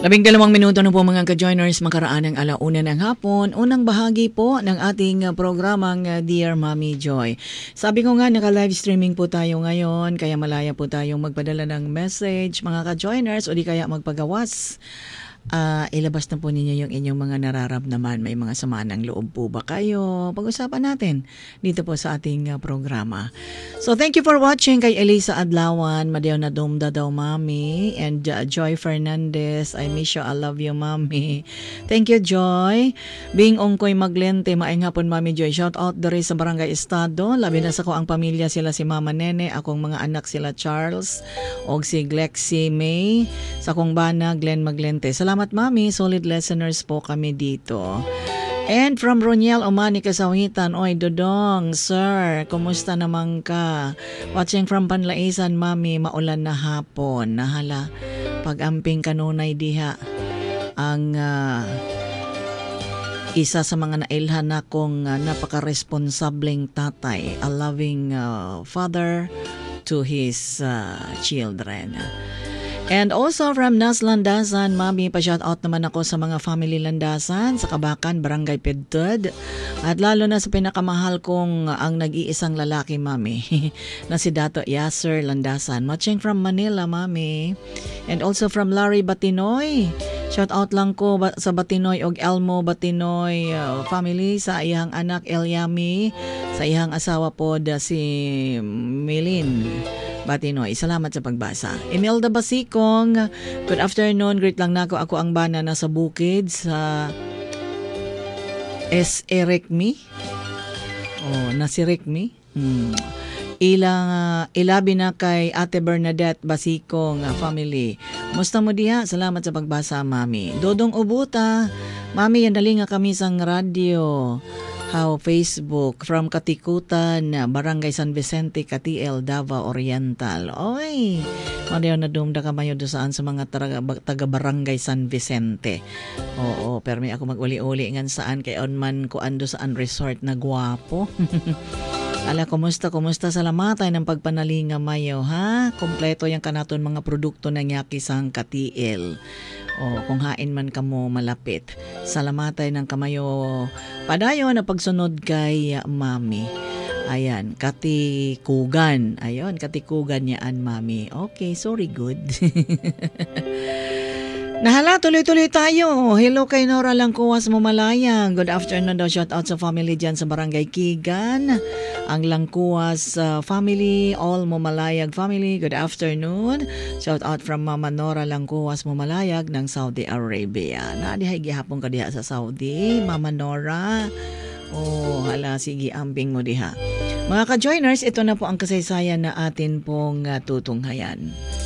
12 minuto na po mga ka-joiners, makaraan ng alauna ng hapon. Unang bahagi po ng ating programang Dear Mommy Joy. Sabi ko nga, naka-live streaming po tayo ngayon, kaya malaya po tayong magpadala ng message mga ka-joiners o di kaya magpagawas. Ilabas na po ninyo yung inyong mga nararamdaman. May mga sama ng loob po ba kayo? Pag-usapan natin dito po sa ating programa. So thank you for watching kay Elisa Adlawan, Madeo na Dumda daw Mami, and Joy Fernandez. I miss you, I love you Mami. Thank you Joy. Bing Ongkoy Maglente, maayong hapon Mami Joy. Shout out dere sa Barangay Estado. Labi na sa ko ang pamilya sila si Mama Nene, akong mga anak sila Charles og si Glexi May, sa kong bana Glenn Maglente. Salamat Mami, solid listeners po kami dito. And from Roniel Omani Kasawitan, oy Dodong, sir, kumusta naman ka? Watching from Panlaisan, Mami, maulan na hapon. Nahala, pag-amping kanunay diha ang isa sa mga nailhan na kong napaka-responsableng tatay, a loving father to his children. And also from Nas Landasan, Mami, pa-shoutout naman ako sa mga family Landasan sa Kabakan, Barangay Pedtud. At lalo na sa pinakamahal kong ang nag-iisang lalaki, Mami, na si Dato Yasser Landasan. Watching from Manila, Mami. And also from Larry Batinoy. Shoutout lang ko sa Batinoy og Elmo Batinoy family, sa iyang anak Eliami, sa iyang asawa po si Milin Batinoy. Salamat sa pagbasa. Imelda Basikong, good afternoon. Greet lang nako. Ako ang bana na sa bukid sa Erekmi. Na si Rekmi. Ilabi na kay Ate Bernadette Basikong family. Musta mo diha? Salamat sa pagbasa, Mami. Dodong Ubuta, Mami, yan dali nga kami sang radyo. Facebook from Katikutan, Barangay San Vicente, Katiel, Davao Oriental. Oy, madeo na dumda ka mayo do saan sa mga taga Barangay San Vicente. Oo, pero may ako mag-uli-uli ngan saan kay on man ko ando saan resort na gwapo. Ala, kumusta salamatay ng pagpanalinga mayo, ha? Kompleto yung kanaton mga produkto ng Yaki sang Katiel. Kung hain man kamo malapit. Salamatay ng kamayo padayo na pagsunod kay Mami. Ayan, Katikugan. Ayun, Katikugan yaan, Mami. Okay, sorry, good. Nahala, tuloy-tuloy tayo. Hello kay Nora Langkuwas Mumalayang. Good afternoon daw. Shout out sa family dyan sa Barangay Kigan. Ang Langkuwas family, all Mumalayag family. Good afternoon. Shout out from Mama Nora Langkuwas Mumalayag ng Saudi Arabia. Naadihay gihapon ka diha sa Saudi, Mama Nora. Hala, sige, amping mo diha. Mga ka-joiners, ito na po ang kasaysayan na atin pong tutunghayan.